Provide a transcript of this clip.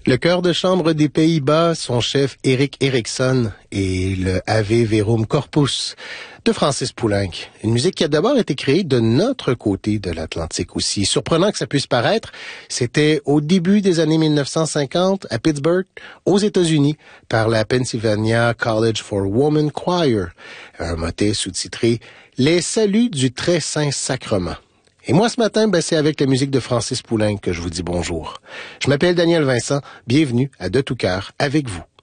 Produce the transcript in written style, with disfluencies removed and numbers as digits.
Le chœur de chambre des Pays-Bas, son chef Erik Erikson et le Ave Verum Corpus de Francis Poulenc. Une musique qui a d'abord été créée de notre côté de l'Atlantique aussi. Surprenant que ça puisse paraître, c'était au début des années 1950 à Pittsburgh, aux États-Unis, par la Pennsylvania College for Women Choir, un motet sous-titré « Les saluts du très saint sacrement ». Et moi, ce matin, c'est avec la musique de Francis Poulenc que je vous dis bonjour. Je m'appelle Daniel Vincent. Bienvenue à De tout cœur avec vous.